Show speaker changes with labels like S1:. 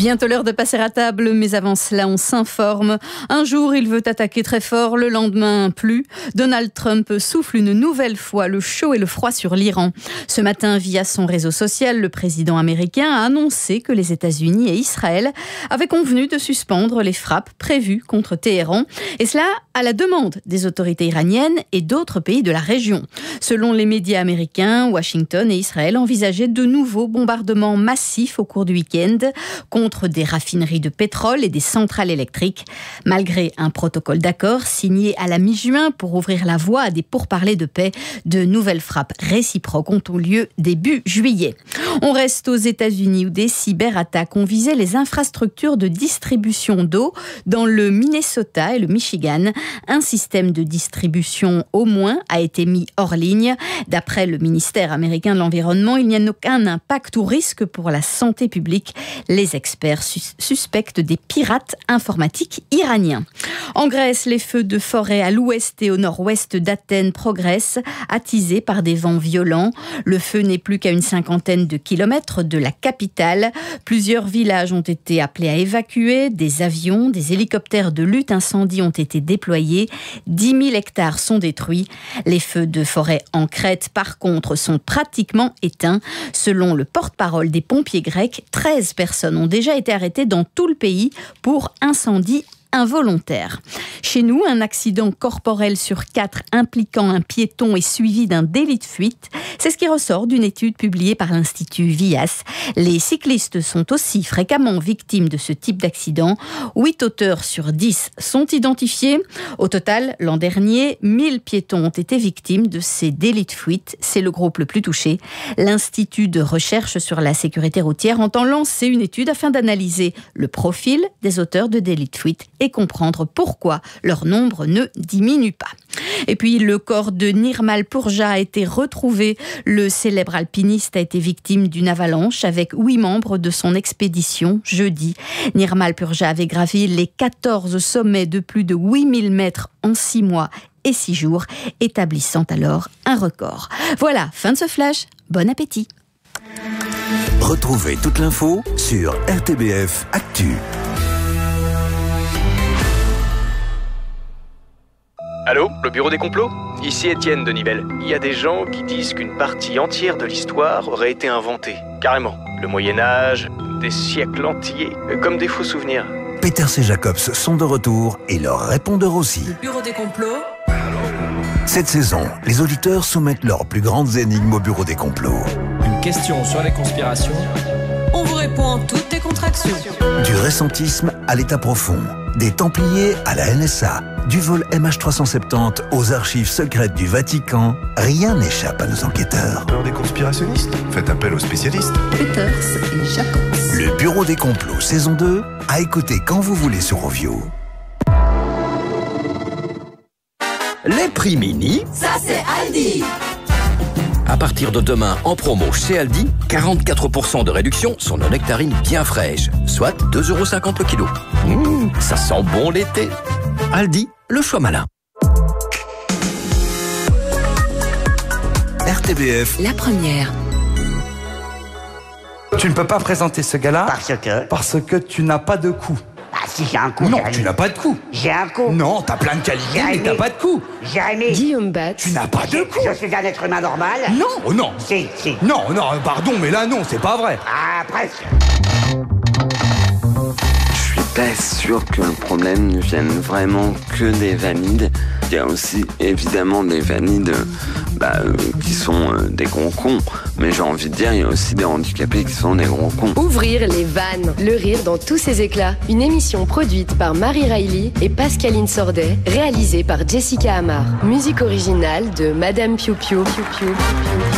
S1: Bientôt l'heure de passer à table, mais avant cela, on s'informe. Un jour, il veut attaquer très fort, le lendemain, plus. Donald Trump souffle une nouvelle fois le chaud et le froid sur l'Iran. Ce matin, via son réseau social, le président américain a annoncé que les États-Unis et Israël avaient convenu de suspendre les frappes prévues contre Téhéran. Et cela à la demande des autorités iraniennes et d'autres pays de la région. Selon les médias américains, Washington et Israël envisageaient de nouveaux bombardements massifs au cours du week-end contre des raffineries de pétrole et des centrales électriques. Malgré un protocole d'accord signé à la mi-juin pour ouvrir la voie à des pourparlers de paix, de nouvelles frappes réciproques ont eu lieu début juillet. On reste aux États-Unis où des cyberattaques ont visé les infrastructures de distribution d'eau dans le Minnesota et le Michigan. Un système de distribution au moins a été mis hors ligne. D'après le ministère américain de l'Environnement, il n'y a aucun impact ou risque pour la santé publique. Les experts suspectent des pirates informatiques iraniens. En Grèce, les feux de forêt à l'ouest et au nord-ouest d'Athènes progressent, attisés par des vents violents. Le feu n'est plus qu'à une 50aine de kilomètres de la capitale. Plusieurs villages ont été appelés à évacuer. Des avions, des hélicoptères de lutte incendie ont été déployés. 10 000 hectares sont détruits. Les feux de forêt en Crète, par contre, sont pratiquement éteints. Selon le porte-parole des pompiers grecs, 13 personnes ont déjà été arrêtées dans tout le pays pour incendie involontaire. Chez nous, un accident corporel sur 4 impliquant un piéton est suivi d'un délit de fuite. C'est ce qui ressort d'une étude publiée par l'Institut Vias. Les cyclistes sont aussi fréquemment victimes de ce type d'accident. 8 auteurs sur 10 sont identifiés. Au total, l'an dernier, 1000 piétons ont été victimes de ces délits de fuite. C'est le groupe le plus touché. L'Institut de recherche sur la sécurité routière entend lancer une étude afin d'analyser le profil des auteurs de délits de fuite et comprendre pourquoi leur nombre ne diminue pas. Et puis, le corps de Nirmal Purja a été retrouvé. Le célèbre alpiniste a été victime d'une avalanche avec 8 membres de son expédition jeudi. Nirmal Purja avait gravi les 14 sommets de plus de 8000 mètres en 6 mois et 6 jours, établissant alors un record. Voilà, fin de ce flash. Bon appétit.
S2: Retrouvez toute l'info sur RTBF Actu.
S3: Allô, le bureau des complots ? Ici Étienne de Nivelles. Il y a des gens qui disent qu'une partie entière de l'histoire aurait été inventée. Carrément. Le Moyen-Âge, des siècles entiers, comme des faux souvenirs.
S2: Peters et Jacobs sont de retour et leurs répondeurs aussi.
S4: Le bureau des complots.
S2: Cette saison, les auditeurs soumettent leurs plus grandes énigmes au bureau des complots.
S5: Une question sur les conspirations.
S4: On vous répond en toutes tes contractions.
S2: Du récentisme à l'état profond, des Templiers à la NSA, du vol MH370 aux archives secrètes du Vatican, rien n'échappe à nos enquêteurs.
S6: Alors des conspirationnistes ? Faites appel aux spécialistes.
S1: Peters et Jacobs.
S2: Le bureau des complots saison 2, à écouter quand vous voulez sur Ovio.
S7: Les prix mini,
S4: Ça, c'est Aldi.
S7: à partir de demain en promo chez Aldi, 44% de réduction sur nos nectarines bien fraîches, soit 2,50 € le kilo. Ça sent bon l'été. Aldi, le choix malin.
S2: RTBF,
S4: La première.
S8: Tu ne peux pas présenter ce gars-là
S9: Parce que
S8: tu n'as pas de coup.
S9: Ah si, j'ai un coup.
S8: Non,
S9: Jérémy.
S8: tu n'as pas de coup.
S9: J'ai un coup.
S8: Non, t'as plein de qualités, mais
S9: Jérémy.
S8: t'as pas de coup.
S9: Jérémy.
S4: Guillaume Batz.
S8: Tu n'as pas de coup.
S9: Je suis un être humain normal.
S8: Non, oh non.
S9: Si, si.
S8: Non, pardon, mais là, non, c'est pas vrai.
S9: Ah, presque.
S10: Je suis pas sûr que le problème ne vienne vraiment que des valides. Il y a aussi évidemment des valides qui sont des gros cons. Mais j'ai envie de dire, il y a aussi des handicapés qui sont des gros cons.
S11: Ouvrir les vannes, le rire dans tous ses éclats. Une émission produite par Marie Riley et Pascaline Sordet, réalisée par Jessica Amar. Musique originale de Madame Piu Piu.